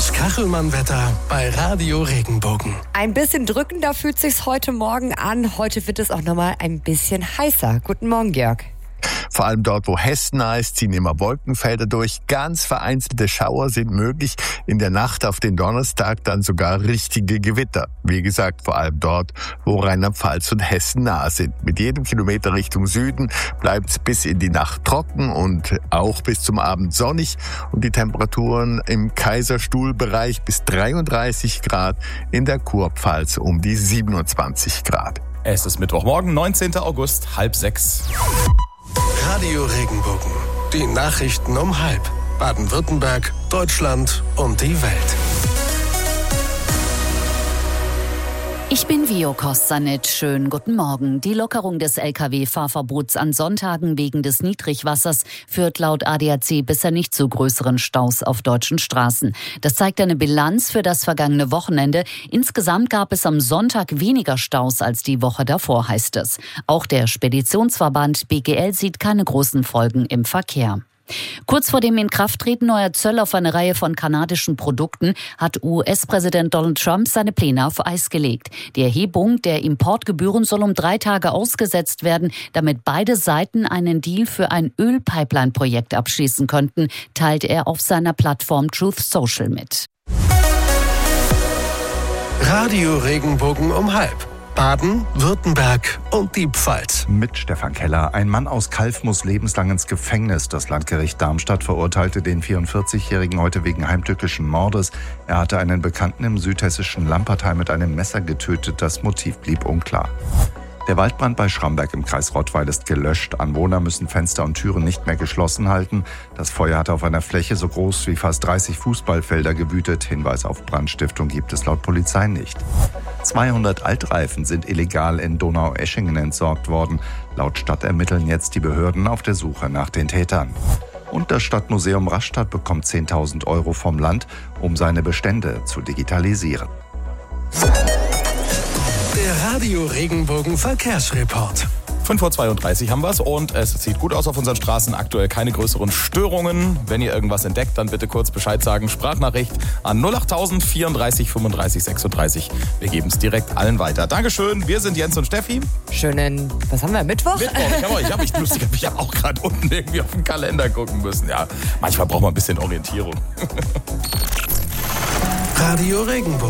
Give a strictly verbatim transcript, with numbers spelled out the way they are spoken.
Das Kachelmann-Wetter bei Radio Regenbogen. Ein bisschen drückender fühlt sich's heute Morgen an. Heute wird es auch nochmal ein bisschen heißer. Guten Morgen, Georg. Vor allem dort, wo Hessen nah ist, ziehen immer Wolkenfelder durch. Ganz vereinzelte Schauer sind möglich. In der Nacht auf den Donnerstag dann sogar richtige Gewitter. Wie gesagt, vor allem dort, wo Rheinland-Pfalz und Hessen nah sind. Mit jedem Kilometer Richtung Süden bleibt es bis in die Nacht trocken und auch bis zum Abend sonnig. Und die Temperaturen im Kaiserstuhlbereich bis dreiunddreißig Grad, in der Kurpfalz um die siebenundzwanzig Grad. Es ist Mittwochmorgen, neunzehnten August, halb sechs. Radio Regenbogen. Die Nachrichten um halb. Baden-Württemberg, Deutschland und die Welt. Ich bin Vio Kostanic. Schönen guten Morgen. Die Lockerung des L K W-Fahrverbots an Sonntagen wegen des Niedrigwassers führt laut A D A C bisher nicht zu größeren Staus auf deutschen Straßen. Das zeigt eine Bilanz für das vergangene Wochenende. Insgesamt gab es am Sonntag weniger Staus als die Woche davor, heißt es. Auch der Speditionsverband B G L sieht keine großen Folgen im Verkehr. Kurz vor dem Inkrafttreten neuer Zölle auf eine Reihe von kanadischen Produkten hat U S-Präsident Donald Trump seine Pläne auf Eis gelegt. Die Erhebung der Importgebühren soll um drei Tage ausgesetzt werden, damit beide Seiten einen Deal für ein Ölpipeline-Projekt abschließen könnten, teilt er auf seiner Plattform Truth Social mit. Radio Regenbogen um halb. Baden, Württemberg und die Pfalz. Mit Stefan Keller. Ein Mann aus Calw muss lebenslang ins Gefängnis. Das Landgericht Darmstadt verurteilte den vierundvierzigjährigen heute wegen heimtückischen Mordes. Er hatte einen Bekannten im südhessischen Lampertheim mit einem Messer getötet. Das Motiv blieb unklar. Der Waldbrand bei Schramberg im Kreis Rottweil ist gelöscht. Anwohner müssen Fenster und Türen nicht mehr geschlossen halten. Das Feuer hatte auf einer Fläche so groß wie fast dreißig Fußballfelder gewütet. Hinweis auf Brandstiftung gibt es laut Polizei nicht. zweihundert Altreifen sind illegal in Donaueschingen entsorgt worden. Laut Stadt ermitteln jetzt die Behörden auf der Suche nach den Tätern. Und das Stadtmuseum Rastatt bekommt zehntausend Euro vom Land, um seine Bestände zu digitalisieren. Der Radio Regenbogen Verkehrsreport. fünf Uhr zweiunddreißig haben wir es und es sieht gut aus auf unseren Straßen. Aktuell keine größeren Störungen. Wenn ihr irgendwas entdeckt, dann bitte kurz Bescheid sagen. Sprachnachricht an null acht tausend vierunddreißig fünfunddreißig sechsunddreißig. Wir geben es direkt allen weiter. Dankeschön. Wir sind Jens und Steffi. Schönen, was haben wir, Mittwoch? Mittwoch. Ich habe ich hab mich lustig, ich habe auch gerade unten irgendwie auf den Kalender gucken müssen. Ja, manchmal braucht man ein bisschen Orientierung. Radio Regenbogen.